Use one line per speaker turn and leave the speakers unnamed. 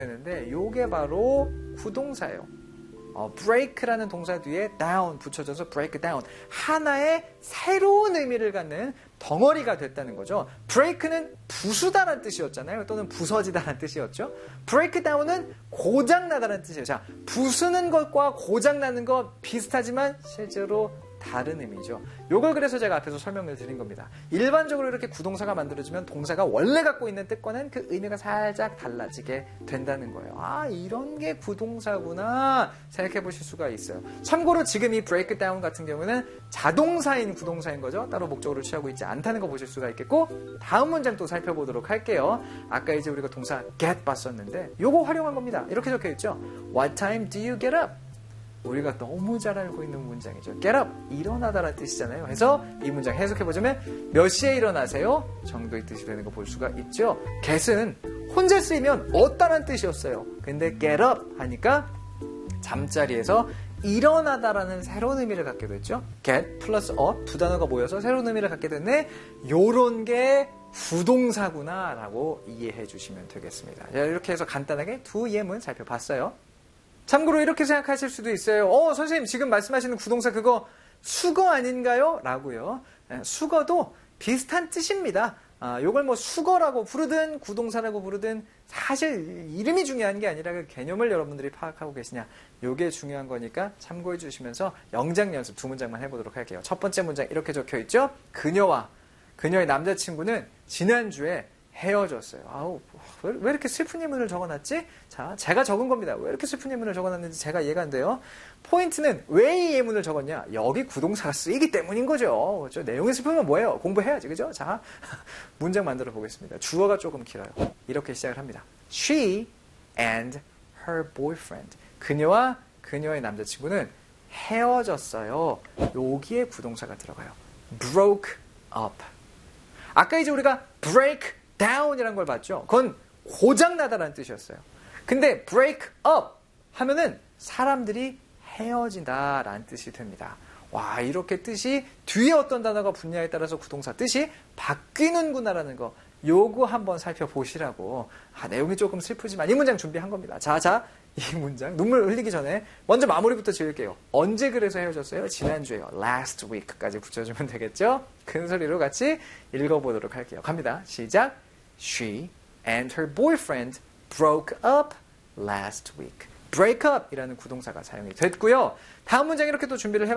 되는데 요게 바로 구동사예요. break라는 동사 뒤에 down 붙여져서 break down. 하나의 새로운 의미를 갖는 덩어리가 됐다는 거죠. break는 부수다라는 뜻이었잖아요. 또는 부서지다라는 뜻이었죠. break down은 고장나다라는 뜻이에요. 자, 부수는 것과 고장나는 것 비슷하지만 실제로 다른 의미죠. 요걸 그래서 제가 앞에서 설명을 드린 겁니다. 일반적으로 이렇게 구동사가 만들어지면 동사가 원래 갖고 있는 뜻과는 그 의미가 살짝 달라지게 된다는 거예요. 아, 이런 게 구동사구나 생각해 보실 수가 있어요. 참고로 지금 이 break down 같은 경우는 자동사인 구동사인 거죠. 따로 목적어를 취하고 있지 않다는 거 보실 수가 있겠고, 다음 문장 또 살펴보도록 할게요. 아까 이제 우리가 동사 get 봤었는데 요거 활용한 겁니다. 이렇게 적혀 있죠. What time do you get up? 우리가 너무 잘 알고 있는 문장이죠. get up, 일어나다라는 뜻이잖아요. 그래서 이 문장 해석해보자면 몇 시에 일어나세요? 정도의 뜻이 되는 거 볼 수가 있죠. get은 혼자 쓰이면 얻다라는 뜻이었어요. 근데 get up 하니까 잠자리에서 일어나다라는 새로운 의미를 갖게 됐죠. get 플러스 up 두 단어가 모여서 새로운 의미를 갖게 됐네. 요런 게 부동사구나 라고 이해해 주시면 되겠습니다. 이렇게 해서 간단하게 두 예문 살펴봤어요. 참고로 이렇게 생각하실 수도 있어요. 선생님 지금 말씀하시는 구동사 그거 수거 아닌가요? 라고요. 수거도 비슷한 뜻입니다. 요걸 뭐 수거라고 부르든 구동사라고 부르든 사실 이름이 중요한 게 아니라 그 개념을 여러분들이 파악하고 계시냐, 요게 중요한 거니까 참고해 주시면서 영작 연습 두 문장만 해보도록 할게요. 첫 번째 문장 이렇게 적혀 있죠. 그녀와 그녀의 남자친구는 지난주에 헤어졌어요. 아우, 왜 이렇게 슬픈 예문을 적어놨지? 자, 제가 적은 겁니다. 왜 이렇게 슬픈 예문을 적어놨는지 제가 이해가 안 돼요. 포인트는 왜 이 예문을 적었냐? 여기 구동사가 쓰이기 때문인 거죠. 그렇죠? 내용이 슬프면 뭐예요? 공부해야지, 그죠? 자, 문장 만들어 보겠습니다. 주어가 조금 길어요. 이렇게 시작을 합니다. She and her boyfriend. 그녀와 그녀의 남자친구는 헤어졌어요. 여기에 구동사가 들어가요. broke up. 아까 이제 우리가 break down이라는 걸 봤죠. 그건 고장나다라는 뜻이었어요. 근데 break up 하면은 사람들이 헤어진다라는 뜻이 됩니다. 와, 이렇게 뜻이 뒤에 어떤 단어가 붙냐에 따라서 구동사 뜻이 바뀌는구나라는 거, 요거 한번 살펴보시라고. 내용이 조금 슬프지만 이 문장 준비한 겁니다. 자, 이 문장 눈물 흘리기 전에 먼저 마무리부터 지을게요. 언제 그래서 헤어졌어요? 지난주에요. last week까지 붙여주면 되겠죠? 큰 소리로 같이 읽어보도록 할게요. 갑니다. 시작. She and her boyfriend broke up last week. break up 이라는 구동사가 사용이 됐고요. 다음 문장 이렇게 또 준비를 해봤습니다.